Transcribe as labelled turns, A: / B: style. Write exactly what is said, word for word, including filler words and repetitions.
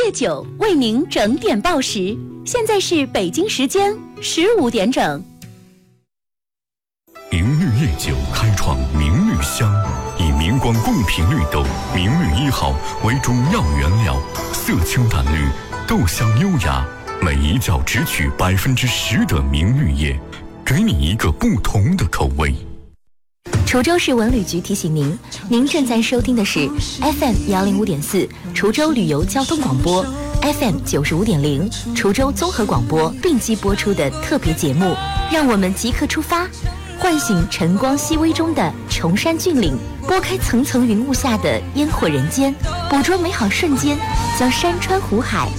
A: 月酒为您整点报时，现在是北京时间十五点整。
B: 明绿夜酒开创明绿香，以明光贡品绿豆明绿一号为主要原料，色清淡绿，豆香优雅，每一窖只取百分之十的明绿叶，给你一个不同的口味。
C: 滁州市文旅局提醒您，您正在收听的是 F M 幺零五点四滁州旅游交通广播 ，F M 九十五点零滁州综合广播并机播出的特别节目。让我们即刻出发，唤醒晨光熹微中的崇山峻岭，拨开层层云雾下的烟火人间，捕捉美好瞬间，将山川湖海